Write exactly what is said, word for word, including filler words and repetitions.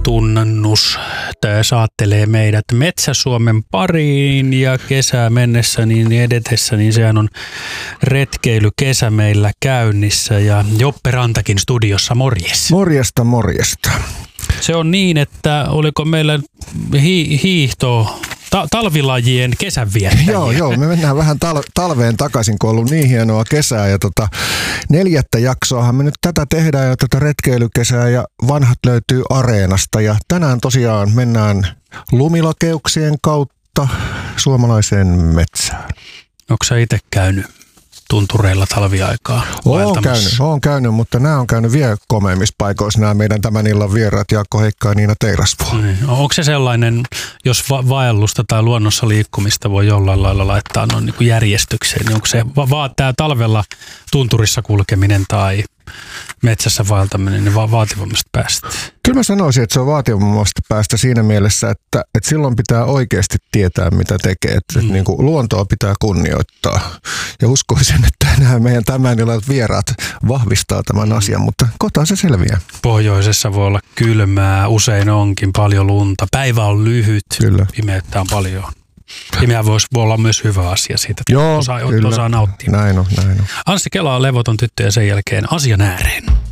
tunnannus saattelee meidät Metsä-Suomen pariin ja kesää mennessä niin edetessä, niin sehän on retkeilykesä meillä käynnissä ja Joppe Rantakin studiossa, morjes. Morjesta, morjesta. Se on niin, että oliko meillä hi- hiihto... Ta- talvilajien kesänviettäjiä. Joo, joo, me mennään vähän tal- talveen takaisin, kun on ollut niin hienoa kesää. Ja tota, neljättä jaksoahan me nyt tätä tehdään ja tätä retkeilykesää ja vanhat löytyy Areenasta. Ja tänään tosiaan mennään lumilakeuksien kautta suomalaiseen metsään. Onko sä itse käynyt tuntureilla talviaikaa? Oon käynyt, oon käynyt, mutta nämä on käynyt vielä komeimmissa paikoissa, nämä meidän tämän illan vieraat Jaakko Heikka ja Niina Teirasvuo. Niin. Onko se sellainen, jos va- vaellusta tai luonnossa liikkumista voi jollain lailla laittaa noin niin kuin järjestykseen, niin onko se va- va- tämä talvella tunturissa kulkeminen tai metsässä vaeltaminen niin va- vaativammasta päästä? Kyllä mä sanoisin, että se on vaativammasta päästä siinä mielessä, että, että silloin pitää oikeasti tietää, mitä tekee. Että, mm. että niin kuin luontoa pitää kunnioittaa. Ja uskoisin, että nämä meidän tämän illan vieraat vahvistaa tämän mm. asian, mutta kohtaan se selviää. Pohjoisessa voi olla kylmää, usein onkin paljon lunta. Päivä on lyhyt, Kyllä. Pimeyttä on paljon. Pimeä voisi olla myös hyvä asia siitä, että Joo, osaa, kyllä. osaa nauttia. Näin on, näin on. Anssi Kela on levoton tyttö ja sen jälkeen asian ääreen.